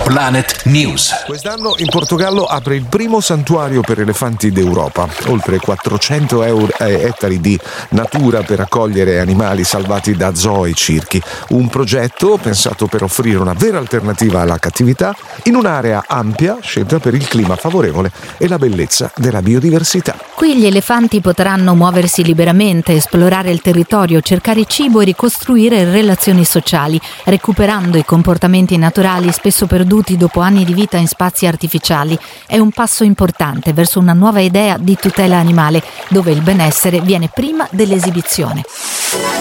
Planet News. Quest'anno in Portogallo apre il primo santuario per elefanti d'Europa. Oltre 400 ettari di natura per accogliere animali salvati da zoo e circhi. Un progetto pensato per offrire una vera alternativa alla cattività in un'area ampia scelta per il clima favorevole e la bellezza della biodiversità. Qui gli elefanti potranno muoversi liberamente, esplorare il territorio, cercare cibo e ricostruire relazioni sociali, recuperando i comportamenti naturali spesso perduti dopo anni di vita in spazi artificiali. È un passo importante verso una nuova idea di tutela animale, dove il benessere viene prima dell'esibizione.